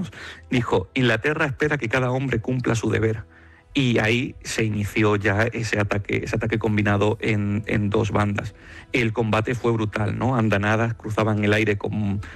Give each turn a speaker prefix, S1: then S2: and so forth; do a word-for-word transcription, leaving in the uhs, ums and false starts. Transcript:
S1: menos. Dijo: Inglaterra espera que cada hombre cumpla su deber. Y ahí se inició ya ese ataque, ese ataque combinado en, en dos bandas. El combate fue brutal, ¿no? Andanadas cruzaban el aire con